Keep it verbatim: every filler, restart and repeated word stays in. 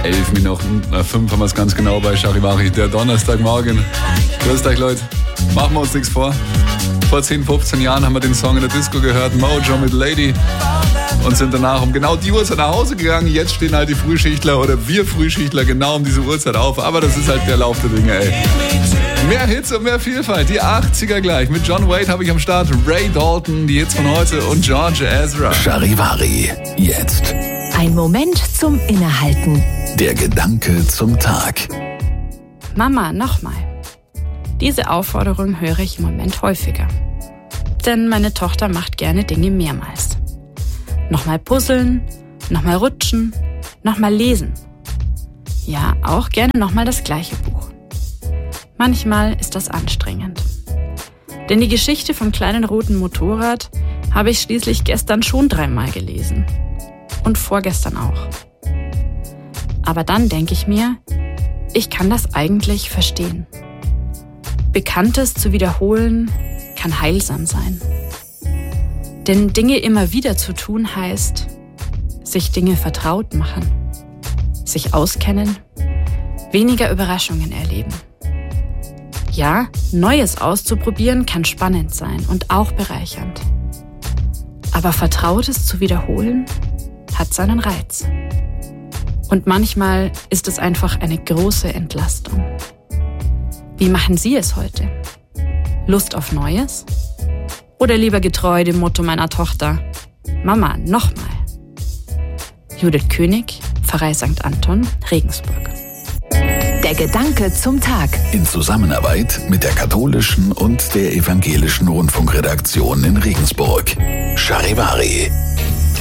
elf Minuten, äh, fünf haben wir es ganz genau bei Charivari, der Donnerstagmorgen. Grüßt euch, Leute. Machen wir uns nichts vor. Vor zehn, fünfzehn Jahren haben wir den Song in der Disco gehört, Mojo mit Lady, und sind danach um genau die Uhrzeit nach Hause gegangen. Jetzt stehen halt die Frühschichtler oder wir Frühschichtler genau um diese Uhrzeit auf, aber das ist halt der Lauf der Dinge, ey. Mehr Hits und mehr Vielfalt, die achtziger gleich. Mit John Wade habe ich am Start Ray Dalton, die Hits von heute und George Ezra. Charivari, jetzt. Ein Moment zum Innehalten. Der Gedanke zum Tag. Mama, nochmal. Diese Aufforderung höre ich im Moment häufiger. Denn meine Tochter macht gerne Dinge mehrmals. Nochmal puzzeln, nochmal rutschen, nochmal lesen. Ja, auch gerne nochmal das gleiche Buch. Manchmal ist das anstrengend. Denn die Geschichte vom kleinen roten Motorrad habe ich schließlich gestern schon dreimal gelesen. Und vorgestern auch. Aber dann denke ich mir, ich kann das eigentlich verstehen. Bekanntes zu wiederholen kann heilsam sein. Denn Dinge immer wieder zu tun heißt, sich Dinge vertraut machen, sich auskennen, weniger Überraschungen erleben. Ja, Neues auszuprobieren kann spannend sein und auch bereichernd. Aber Vertrautes zu wiederholen hat seinen Reiz. Und manchmal ist es einfach eine große Entlastung. Wie machen Sie es heute? Lust auf Neues? Oder lieber getreu dem Motto meiner Tochter, Mama, nochmal. Judith König, Pfarrei Sankt Anton, Regensburg. Der Gedanke zum Tag. In Zusammenarbeit mit der katholischen und der evangelischen Rundfunkredaktion in Regensburg. Charivari.